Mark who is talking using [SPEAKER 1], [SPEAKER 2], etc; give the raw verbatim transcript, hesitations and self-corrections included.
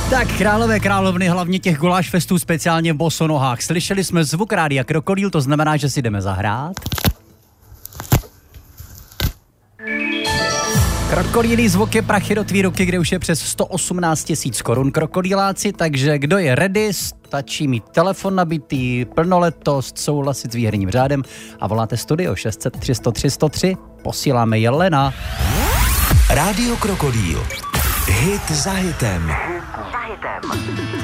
[SPEAKER 1] Tak králové, královny, hlavně těch guláš festů speciálně v bosonohách. Slyšeli jsme zvuk rádia Krokodýl, to znamená, že si jdeme zahrát. Krokodýlí zvuk je prachy do tvý ruky, kde už je přes sto osmnáct tisíc korun krokodýláci, takže kdo je ready, stačí mít telefon nabitý, plnoletost, souhlasit s výherním řádem a voláte studio šest set tři sto tři sto tři, posíláme Jelena.
[SPEAKER 2] Rádio Krokodýl. Hit za hitem. Hit za hitem.